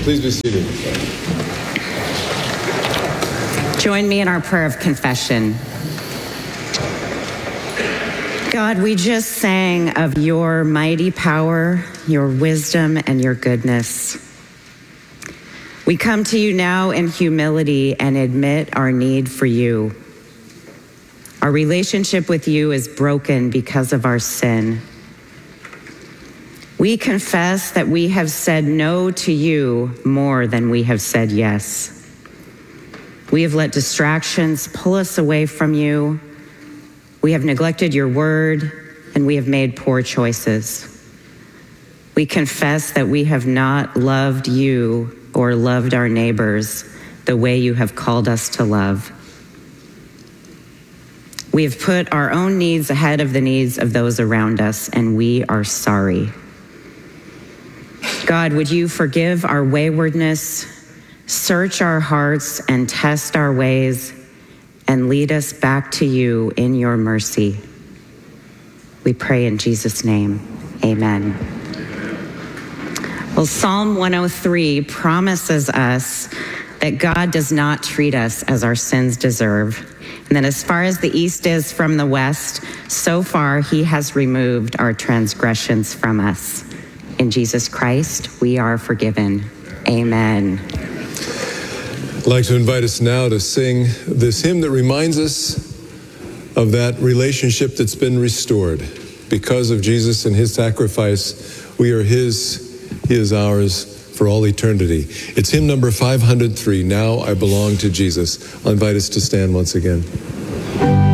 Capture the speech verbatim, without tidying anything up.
Please be seated. Join me in our prayer of confession. God, we just sang of your mighty power, your wisdom, and your goodness. We come to you now in humility and admit our need for you. Our relationship with you is broken because of our sin. We confess that we have said no to you more than we have said yes. We have let distractions pull us away from you. We have neglected your word, and we have made poor choices. We confess that we have not loved you or loved our neighbors the way you have called us to love. We have put our own needs ahead of the needs of those around us, and we are sorry. God, would you forgive our waywardness, search our hearts and test our ways, and lead us back to you in your mercy. We pray in Jesus' name, amen. Well, Psalm one oh three promises us that God does not treat us as our sins deserve, and that as far as the east is from the west, so far he has removed our transgressions from us. In Jesus Christ, we are forgiven. Amen. I'd like to invite us now to sing this hymn that reminds us of that relationship that's been restored. Because of Jesus and his sacrifice, we are his, he is ours for all eternity. It's hymn number five hundred three, Now I Belong to Jesus. I'll invite us to stand once again.